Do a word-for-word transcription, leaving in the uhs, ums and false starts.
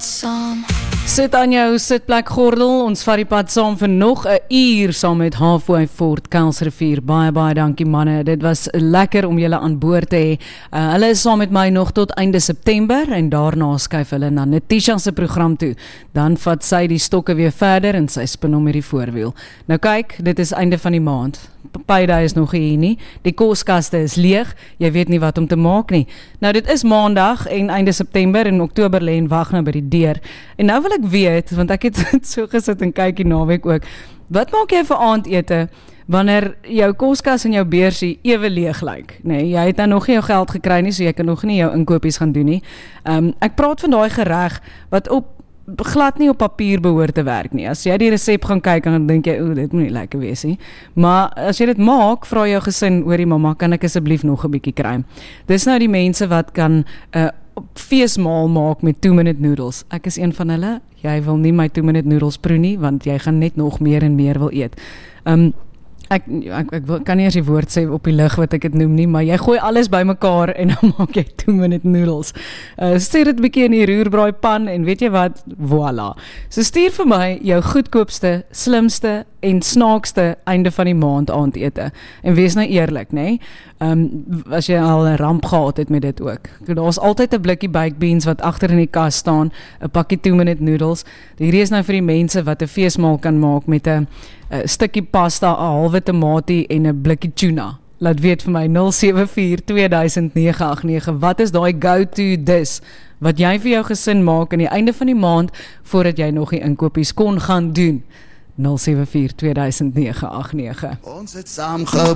saam. Sit aan jou sitplek gordel, ons vat die pad saam vir nog 'n uur saam met Halfway Fort Kuilsrivier. Baie baie dankie manne, dit was lekker om julle aan boord te hê. Uh, hulle is saam met my nog tot einde September en daarna skuif hulle na Natisha se program toe. Dan vat sy die stokke weer verder en sy spin hom met die voorwiel. Nou kyk, dit is einde van die maand. Payday is nog hier nie. Die koskaste is leeg. Jy weet nie wat om te maak nie. Nou dit is maandag en einde September en Oktober lê en wag nou by die deur. En nou wil ek weet, want ek het so gesit en kyk die naweek ook. Wat maak jy vir aandete wanneer jou koskas en jou beursie ewe leeg lyk? Nee, jy het nou nog nie jou geld gekry nie, so jy kan nog nie jou inkopies gaan doen nie. Um, ek praat van daai gereg wat op glad nie op papier behoort te werk nie. As jy die resep gaan kyk, dan dink jy, o, dit moet nie lekker wees nie. Maar as jy dit maak, vra jou gesin, hoorie mamma, kan ek asseblief nog 'n bietjie kry? Dis nou die mense wat kan 'n uh, feesmaal maak met two minute noodles. Ek is een van hulle. Jy wil nie my two minute noodles proe nie, want jy gaan net nog meer en meer wil eet. Um, Ek, ek, ek wil, kan nie eers die woord sê op die lig wat ek het noem nie, maar jy gooi alles by mekaar en dan maak jy two minute noodles. Uh, stuur dit bietjie in die roerbraai pan en weet jy wat, voilà. So stuur vir my jou goedkoopste, slimste en snaakste einde van die maand aandete. En wees nou eerlik, nê? Nee? Um, as jy al 'n ramp gehad het met dit ook. Daar's altyd 'n blikkie baked beans wat agter in die kas staan, 'n pakkie two minute noodles. Hierdie is nou vir die mense wat 'n feesmaal kan maak met 'n 'n stukkie pasta, 'n halwe tamatie en 'n blikkie tuna. Laat weet vir my nul sewe vier twee nege agt nege. Wat is daai go-to dis wat jy vir jou gesin maak aan die einde van die maand voordat jy nog die inkopies kon gaan doen? nul sewe vier twee nege agt nege. Ons het saam